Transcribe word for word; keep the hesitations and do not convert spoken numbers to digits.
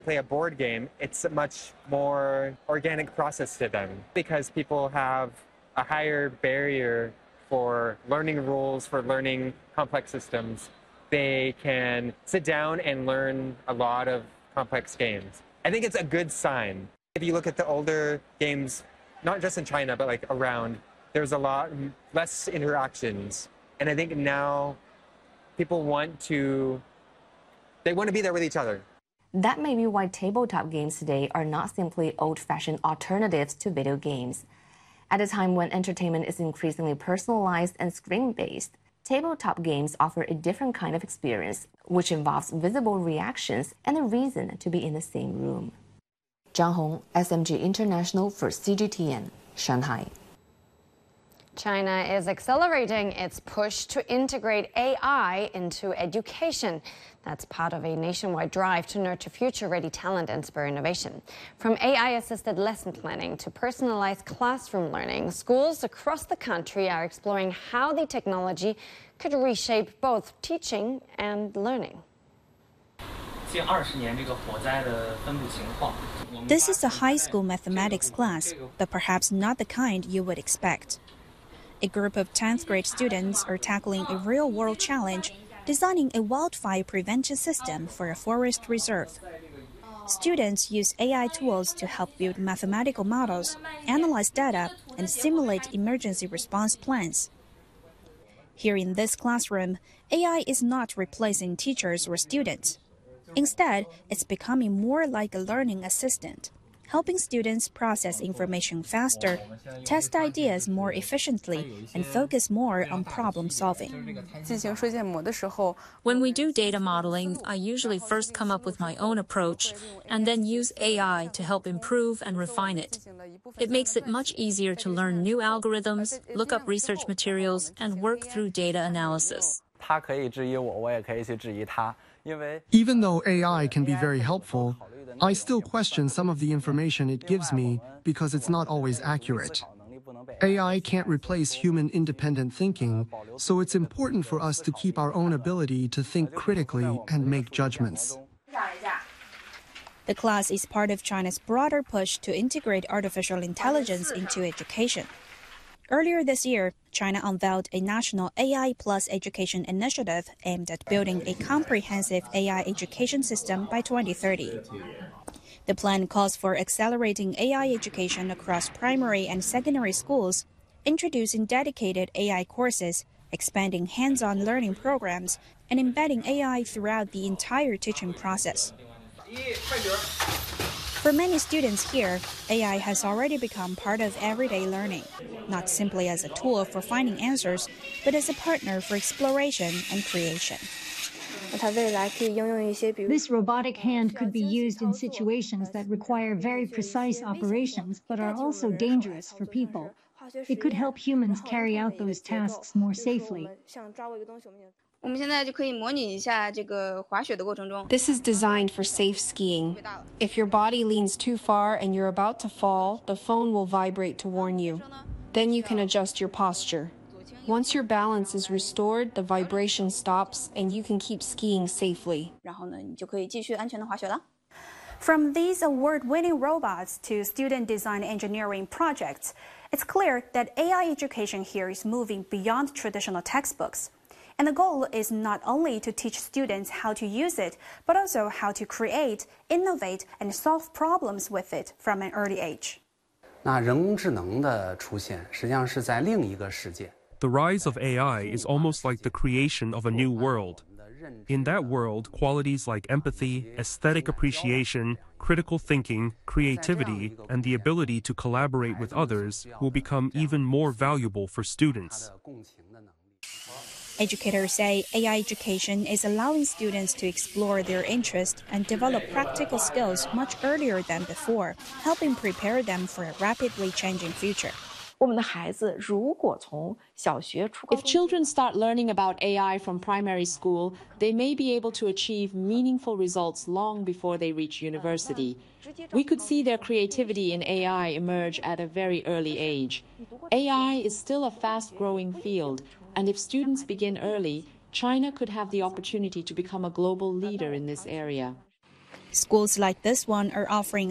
play a board game, it's a much more organic process to them because people have a higher barrier for learning rules, for learning complex systems. They can sit down and learn a lot of complex games. I think it's a good sign. If you look at the older games, not just in China, but like around, there's a lot less interactions. And I think now people want to, they want to be there with each other. That may be why tabletop games today are not simply old-fashioned alternatives to video games. At a time when entertainment is increasingly personalized and screen-based, tabletop games offer a different kind of experience, which involves visible reactions and a reason to be in the same room. Zhang Hong, S M G International for C G T N, Shanghai. China is accelerating its push to integrate A I into education. That's part of a nationwide drive to nurture future-ready talent and spur innovation. From A I-assisted lesson planning to personalized classroom learning, schools across the country are exploring how the technology could reshape both teaching and learning. This is a high school mathematics class, but perhaps not the kind you would expect. A group of tenth grade students are tackling a real-world challenge, designing a wildfire prevention system for a forest reserve. Students use A I tools to help build mathematical models, analyze data, and simulate emergency response plans. Here in this classroom, A I is not replacing teachers or students. Instead, it's becoming more like a learning assistant, helping students process information faster, test ideas more efficiently, and focus more on problem solving. When we do data modeling, I usually first come up with my own approach and then use A I to help improve and refine it. It makes it much easier to learn new algorithms, look up research materials, and work through data analysis. Even though A I can be very helpful, I still question some of the information it gives me because it's not always accurate. A I can't replace human independent thinking, so it's important for us to keep our own ability to think critically and make judgments. The class is part of China's broader push to integrate artificial intelligence into education. Earlier this year, China unveiled a national A I plus education initiative aimed at building a comprehensive A I education system by twenty thirty. The plan calls for accelerating A I education across primary and secondary schools, introducing dedicated A I courses, expanding hands-on learning programs, and embedding A I throughout the entire teaching process. For many students here, A I has already become part of everyday learning, not simply as a tool for finding answers, but as a partner for exploration and creation. This robotic hand could be used in situations that require very precise operations but are also dangerous for people. It could help humans carry out those tasks more safely. This is designed for safe skiing. If your body leans too far and you're about to fall, the phone will vibrate to warn you. Then you can adjust your posture. Once your balance is restored, the vibration stops and you can keep skiing safely. From these award-winning robots to student design engineering projects, it's clear that A I education here is moving beyond traditional textbooks. And the goal is not only to teach students how to use it, but also how to create, innovate, and solve problems with it from an early age. The rise of A I is almost like the creation of a new world. In that world, qualities like empathy, aesthetic appreciation, critical thinking, creativity, and the ability to collaborate with others will become even more valuable for students. Educators say A I education is allowing students to explore their interests and develop practical skills much earlier than before, helping prepare them for a rapidly changing future. If children start learning about A I from primary school, they may be able to achieve meaningful results long before they reach university. We could see their creativity in A I emerge at a very early age. A I is still a fast-growing field, and if students begin early, China could have the opportunity to become a global leader in this area. Schools like this one are offering